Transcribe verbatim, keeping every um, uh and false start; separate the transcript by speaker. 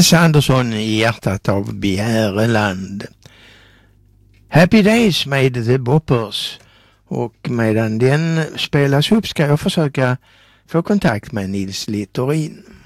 Speaker 1: Hasse Andersson i hjärtat av Bjäreland. Happy Days med The Boppers. Och medan den spelas upp ska jag försöka få kontakt med Nils Littorin.